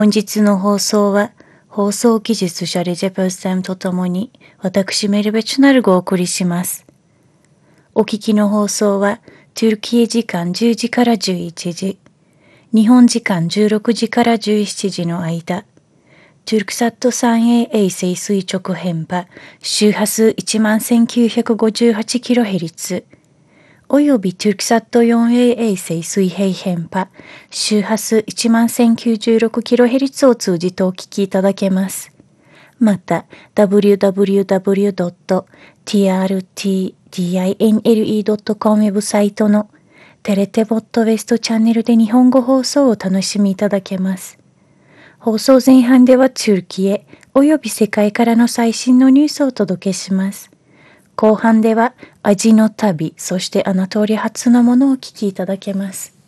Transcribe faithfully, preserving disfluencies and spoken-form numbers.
本日の放送は、放送技術者レジェプスタムとともに、私メルベチュナルがお送りします。お聞きの放送は、トゥルキエ時間じゅうじからじゅういちじ、日本時間じゅうろくじからじゅうしちじの間、トゥルクサット スリーエー 衛星垂直変波、周波数 いちまんせんきゅうひゃくごじゅうはちキロヘルツ、およびトゥルクサット フォーエー 衛星水平変波、周波数 いちまんせんきゅうじゅうろくキロヘルツ を通じてお聞きいただけます。また、ダブリューダブリューダブリュードットティーアールティーディーアイエヌエルイードットコム ウェブサイトのテレテボットウェストチャンネルで日本語放送をお楽しみいただけます。放送前半ではトゥルキエおよび世界からの最新のニュースをお届けします。後半では味の旅、そしてアナトーリア発のものをお聞きいただけます。